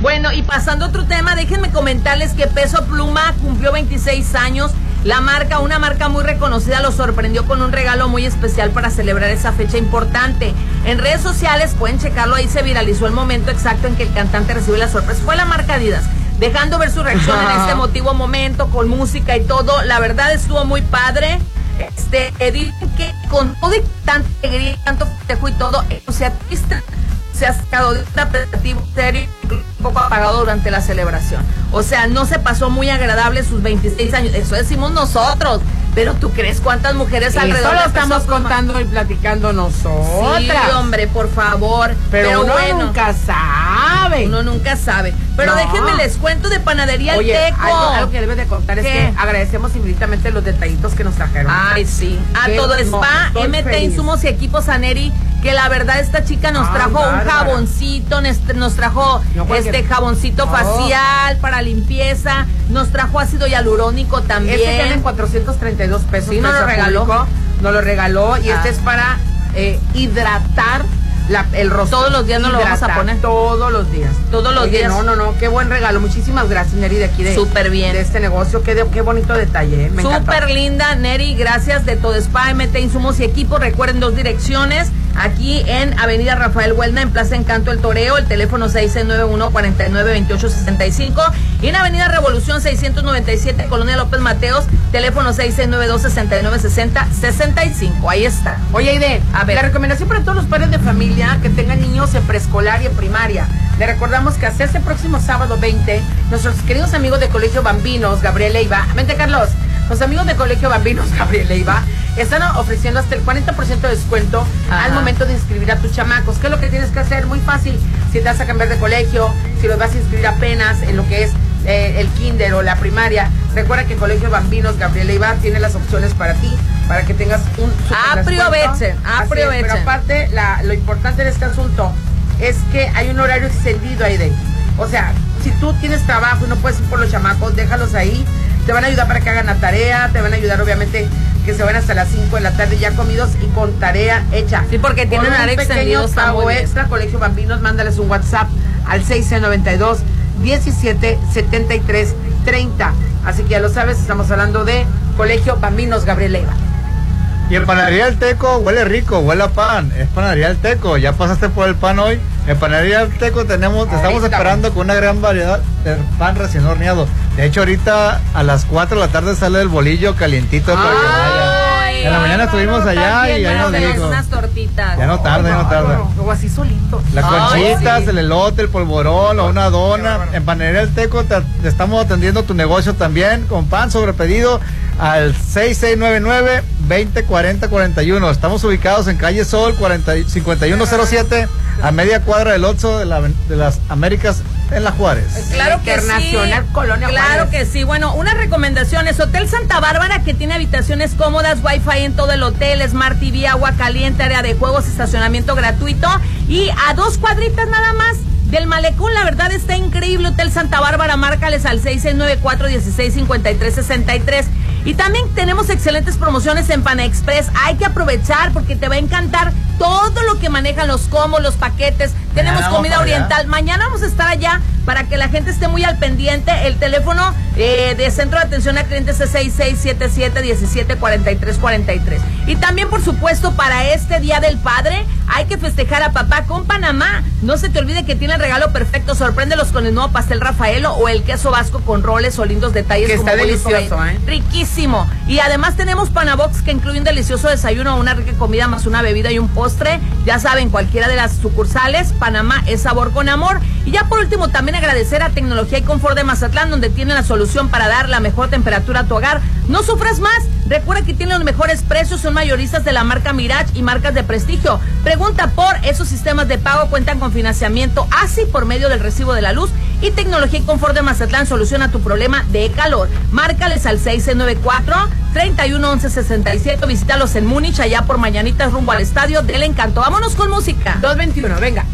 Bueno, y pasando a otro tema, déjenme comentarles que Peso Pluma cumplió 26 años. Una marca muy reconocida, lo sorprendió con un regalo muy especial para celebrar esa fecha importante. En redes sociales pueden checarlo, ahí se viralizó el momento exacto en que el cantante recibió la sorpresa. Fue la marca Adidas, dejando ver su reacción en este emotivo momento, con música y todo. La verdad estuvo muy padre. Dicen que con todo y tanta alegría, tanto festejo y todo, se ha sacado de un apretativo serio, un poco apagado durante la celebración. O sea, no se pasó muy agradable sus 26 años. Eso decimos nosotros. Pero ¿tú crees cuántas mujeres alrededor? Eso lo estamos contando y platicando nosotras. Sí, hombre, por favor. Pero uno bueno, nunca sabe. Uno nunca sabe. Pero déjenme les cuento de Panadería El Teco. Algo que debes de contar es que agradecemos infinitamente los detallitos que nos trajeron. Ay, sí. A Todo Spa, MT Insumos y Equipos Saneri, que la verdad esta chica nos trajo un jaboncito, nos trajo jaboncito facial para limpieza, nos trajo ácido hialurónico también. Este tiene en 432 pesos. Sí, nos lo regaló. Nos lo regaló y este es para hidratar el rostro. Todos los días nos lo vamos a poner. Todos los días. Todos los días. No, qué buen regalo. Muchísimas gracias, Neri, de aquí súper bien. De este negocio. Qué bonito detalle, me encantó. Súper linda, Neri, gracias. De Todo Spa, MT Insumos y Equipos. Recuerden 2 direcciones. Aquí en Avenida Rafael Huelna, en Plaza Encanto El Toreo, el teléfono 6691-492865. Y en Avenida Revolución 697, Colonia López Mateos, teléfono 6692-6960-65. Ahí está. Oye, Aide, a ver, la recomendación para todos los padres de familia que tengan niños en preescolar y en primaria. Le recordamos que hasta este próximo sábado 20, nuestros queridos amigos de Colegio Bambinos, Gabriel Leiva, vente Carlos, los amigos de Colegio Bambinos, Gabriel Leiva, están ofreciendo hasta el 40% de descuento al momento de inscribir a tus chamacos. ¿Qué es lo que tienes que hacer? Muy fácil. Si te vas a cambiar de colegio, si los vas a inscribir apenas en lo que es el kinder o la primaria, recuerda que Colegio Bambinos, Gabriel Leiva, tiene las opciones para ti, para que tengas un aprovechen. Pero aparte, lo importante de este asunto es que hay un horario extendido ahí de. O sea, si tú tienes trabajo y no puedes ir por los chamacos, déjalos ahí. Te van a ayudar para que hagan la tarea, te van a ayudar obviamente que se van hasta las 5 de la tarde ya comidos y con tarea hecha. Sí, porque tienen horario extendido. Pago extra, Colegio Bambinos, mándales un WhatsApp al 6692-1773-30. Así que ya lo sabes, estamos hablando de Colegio Bambinos, Gabriel Leiva. Y en Panadería El Teco huele rico, huele a pan. Es Panadería El Teco. ¿Ya pasaste por el pan hoy? En Panadería El Teco te estamos esperando con una gran variedad de pan recién horneado. De hecho, ahorita a las 4 de la tarde sale el bolillo calientito para que vaya. En la mañana estuvimos allá y ya nos dijo. Unas tortitas. Ya no tarda. O así solito. Las conchitas, el elote, el polvorón o una dona. En Panadería El Teco te estamos atendiendo tu negocio también con pan sobre pedido al 6699-2040-41. Estamos ubicados en calle Sol 5107, a media cuadra del Oxxo de las Américas en La Juárez. Claro que Internacional sí. Colonia Claro Juárez. que sí. Bueno, unas recomendaciones. Hotel Santa Bárbara, que tiene habitaciones cómodas, wifi en todo el hotel, Smart TV, agua caliente, área de juegos, estacionamiento gratuito y a 2 cuadritas nada más del malecón. La verdad está increíble. Hotel Santa Bárbara, márcales al 6694-1653-63. Y también tenemos excelentes promociones en Pana Express. Hay que aprovechar porque te va a encantar todo lo que manejan los combos, los paquetes. Tenemos comida oriental. Mañana vamos a estar allá para que la gente esté muy al pendiente. El teléfono de Centro de Atención a Clientes es 6677-1743-43. Y también, por supuesto, para este Día del Padre, hay que festejar a papá con Panamá. No se te olvide que tiene el regalo perfecto. Sorpréndelos con el nuevo pastel Rafaelo o el queso vasco con roles o lindos detalles. Que como está delicioso, riquísimo. Y además tenemos Panabox, que incluye un delicioso desayuno, una rica comida más una bebida y un postre. Ya saben, cualquiera de las sucursales. Panamá es sabor con amor. Y ya por último, también agradecer a Tecnología y Confort de Mazatlán, donde tienen la solución para dar la mejor temperatura a tu hogar. No sufras más. Recuerda que tienen los mejores precios, son mayoristas de la marca Mirage y marcas de prestigio. Pregunta por esos sistemas de pago, cuentan con financiamiento ASI por medio del recibo de la luz. Y Tecnología y Confort de Mazatlán soluciona tu problema de calor. Márcales al 694-311167. Visítalos en Múnich, allá por Mañanitas, rumbo al Estadio del Encanto. Vámonos con música. 221, venga.